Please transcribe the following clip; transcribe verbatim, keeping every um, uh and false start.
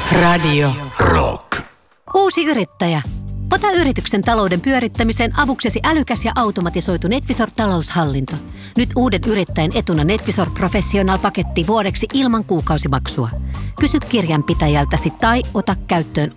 Radio Rock. Uusi yrittäjä. Ota yrityksen talouden pyörittämiseen avuksesi älykäs ja automatisoitu NetVisor-taloushallinto. Nyt uuden yrittäjän etuna NetVisor Professional-paketti vuodeksi ilman kuukausimaksua. Kysy kirjanpitäjältäsi tai ota käyttöön